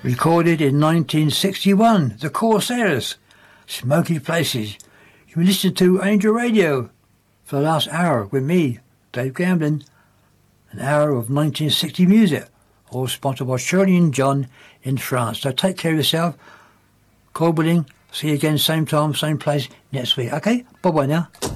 Recorded in 1961, The Corsairs, Smoky Places. You listen to Angel Radio for the last hour with me, Dave Gamblin. An hour of 1960 music, all sponsored by Shirley and John in France. So take care of yourself. God willing, see you again same time, same place next week. Okay? Bye-bye now.